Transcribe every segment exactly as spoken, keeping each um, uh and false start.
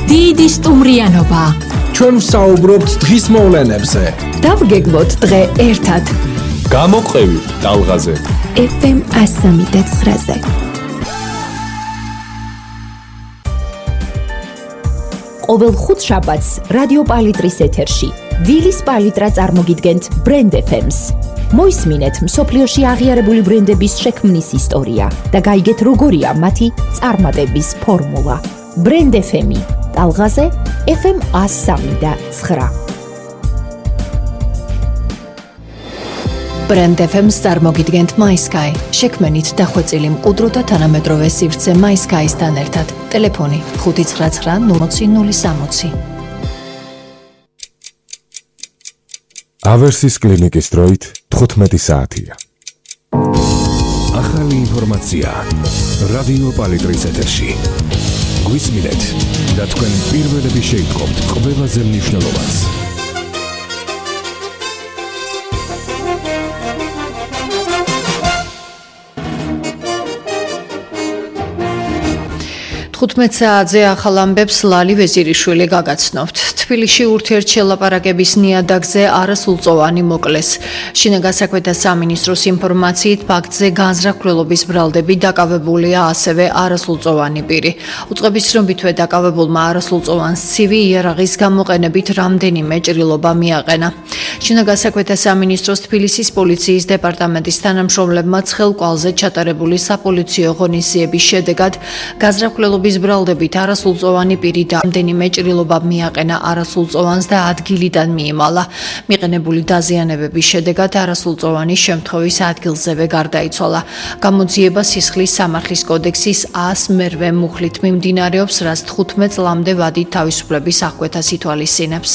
დიდი სტუმრიანობა. ჩვენ ვსაუბრობთ დღის მოვლენებზე. დავგეგმოთ დღე ერთად. გამოყევი ტალღაზე. ეფ ემ ასამი და ცხრაზე. ყოველ ხუთშაბათს რადიო პალიტრის ეთერში დილის პალიტრა წარმოგიდგენთ ბრენდ ეფ ემს. მოისმინეთ მსოფლიოში აღიარებული ბრენდების შექმნის ისტორია და გაიგეთ როგორია მათი წარმატების ფორმულა. ბრენდ ეფ ემი ტალღაზე ეფ ემ ასამი და ცხრა. ბრენდ ეფ ემს წარმოგიდგენთ MySky. შექმენით დახვეწილი მყუდრო და თანამედროვე სივრცე MySky-სთან ერთად. ტელეფონი ხუთი ცხრა ცხრა ნული ნული სამოცი. ავერსის კლინიკის დროით თხუთმეტი საათია. ახალი ინფორმაცია რადიო პალიტრის ეთერში. გვისმინეთ და თქვენ პირველები შეიტყობთ ყველაზე მნიშვნელოვანს. თხუთმეტ საათზე ახალ ამბებს ლალი ვეზირიშვილი გაგაცნობთ. თბილისში ურთიერთშელაპარაკების ნიადაგზე არასრულწლოვანი მოკლეს. შინაგან საქმეთა სამინისტროს ინფორმაციით ფაქტზე განზრახულობის ბრალდები დაკავებულია ასევე არასრულწლოვანი პირი. უწყების ცნობითვე დაკავებულმა არასრულწლოვანს ცივი იარაღის გამოყენებით რამდენიმე ჭრილობა მიაყენა. შინაგან საქმეთა სამინისტროს თბილისის პოლიციის დეპარტამენტის თანამშრომლებმა ცხელკვალზე ჩატარებული საპოლიციო ღონისძიების შედეგად განზრახულობის ბრალდებით არასრულწლოვანი პირი და რამდენიმე ჭრილობა მიაყენა არასრულწლოვანს და ადგილიდან მიიმალა. მიყენებული დაზიანებების შედეგად არასრულწლოვანი შემთხვევის ადგილზევე გარდაიცვალა. გამოძიება სისხლის სამართლის კოდექსის ას მერვე მუხლით მიმდინარეობს, რაც თხუთმეტ წლამდე ვადით თავისუფლების აღკვეთას ითვალისწინებს.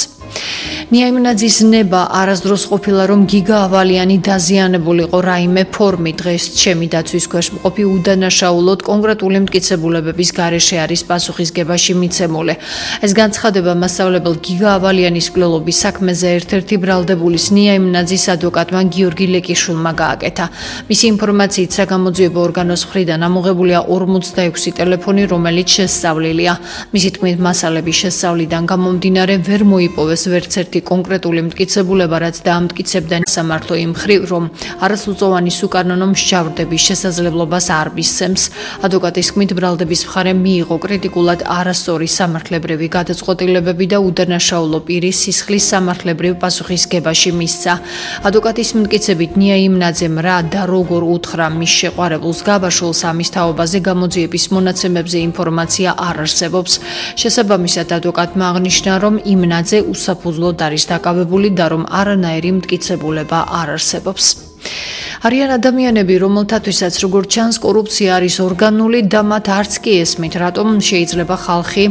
ნიაიმნაძის ნება არასდროს ყოფილა, რომ გიგა ავალიანი დაზიანებულიყო რაიმე ფორმით. დღეს ჩემი დაცვის ქვეშ მყოფი უდანაშაულოდ კონკრეტული მტკიცებულებების გარეშე არის პასუხისგებაში მიცემული. ეს განცხადება მასწავლებელ გიგა ავალიანის მკვლელობის საქმეზე ერთ-ერთი ბრალდებულის ნიაიმნაძის ადვოკატმა გიორგი ლეკიშვილმა გააკეთა. მისი ინფორმაციით საგამოძიებო ორგანოს მხრიდან ამოღებულია ორმოცდაექვსი ტელეფონი, რომელიც შესწავლილია. მისი თქმით, მასალების შესწავლიდან გამომდინარე ვერ მოიპოვეს ვერც ერთი კონკრეტული მტკიცებულება, რაც დაამტკიცებდა სამართლო იმ მხრივ, რომ არასრულწლოვანის უკანონო მსჯავრდების შესაძლებლობას არ მისცემს. ადვოკატის თქმით, ბრალდების მხარემ მიიღო კრიტიკულად არასწორი სამართლებრივი გადაწყვეტილებები და უდანაშაულო პირის სისხლის სამართლებრივ პასუხისგებაში მისცა. ადვოკატის მტკიცებით, ნიაიმნაძემ რა და როგორ უთხრა მის შეყვარებულს გაბაშულს ამის თაობაზე გამოძიების მონაცემებზე ინფორმაცია არ არსებობს. შესაბამისად, ადვოკატმა აღნიშნა, რომ იმნაძე უსაფუძვლოდ არის დაკავებული და რომ არანაირი მტკიცებულება არ არსებობს. არიან ადამიანები, რომელთათვისაც როგორც ჩანს კორუფცია არის ორგანული და მათ არც კი ესმით, რატომ შეიძლება ხალხი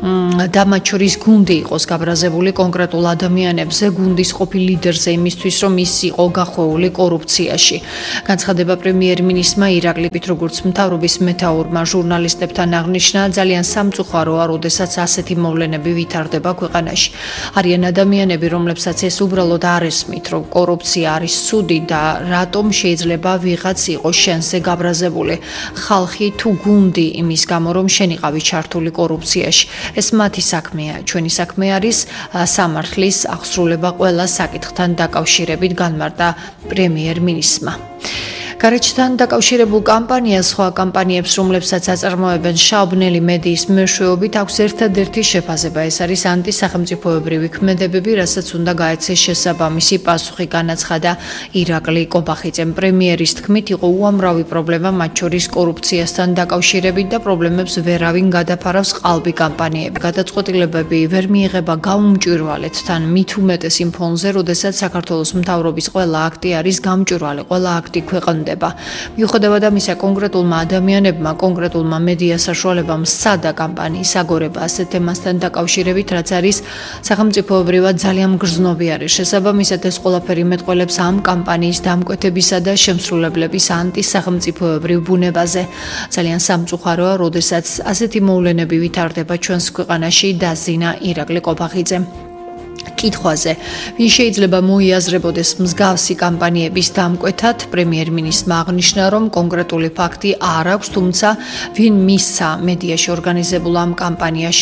და მათ შორის გუნდი იყოს გაბრაზებული კონკრეტულ ადამიანებზე, გუნდის ყოფილ ლიდერზე იმისთვის, რომ ის იყო გახვეული კორუფციაში. განცხადება პრემიერ-მინისტრმა ირაკლი როგორც მთავრობის მეთაურმა ჟურნალისტებთან აღნიშნა, ძალიან სამწუხაროა, როდესაც ასეთი მოვლენები ვითარდება ქვეყანაში. არიან ადამიანები, რომლებსაც ეს უბრალოდ არ ესმით, რომ კორუფცია არის ცუდი და რატომ შეიძლება ვიღაც იყოს შენზე გაბრაზებული. ხალხი თუ გუნდი იმის გამო, რომ შენ იყავი ჩართული კორუფციაში. ეს მათი საქმეა. ჩვენი საქმე არის სამართლის აღსრულება ყველა საკითხთან დაკავშირებით, განმარტა პრემიერ-მინისტრმა. გარეთთან დაკავშირებულ კამპანიას სხვა კამპანიებს, რომლებსაც აწარმოებენ შაობნელი მედიის მეშვეობით, აქვს ერთადერთი შეფასება. ეს არის ანტისახელმწიფოებრივი ქმედებები, რასაც უნდა გაეცეს შესაბამისი პასუხი, განაცხადა ირაკლი კობახიძემ. პრემიერის თქმით, იყო უამრავი პრობლემა, მათ შორის კორუფციასთან დაკავშირებით და პრობლემებს ვერავინ გადაფარავს ყალბი კამპანიები. გადაწყვეტილებები ვერ მიიღება გაუმჭვირვალედ, თან მით უმეტეს იმ ფონზე, როდესაც საქართველოს მთავრობის ყველა აქტი არის გამჭვირვალე, ყველა აქტი ქვეყნდება. მიუხედავად ამისა, კონკრეტულმა ადამიანებმა, კონკრეტულმა მედია საშუალებამ სცადა კამპანიის აგორება ასეთ თემასთან დაკავშირებით, რაც არის სახელმწიფოებრივად ძალიან მგრძნობი არის. შესაბამისად, ეს ყველაფერი მეტყველებს ამ კამპანიის დამკვეთებისა და შემსრულებლების ანტისახელმწიფოებრივ ბუნებაზე. ძალიან სამწუხაროა, როდესაც ასეთი მოვლენები ვითარდება ჩვენს ქვეყანაში, დაზინა ირაკლი კობახიძემ. კითხვაზე, ვინ შეიძლება მოიაზრებოდეს მსგავსი კამპანიების დამკვეთად, პრემიერ-მინისტრმა აღნიშნა, რომ კონკრეტული ფაქტი არ აქვს, თუმცა ვინ მისცა მედიაში ორგანიზებულ ამ კამპანიაში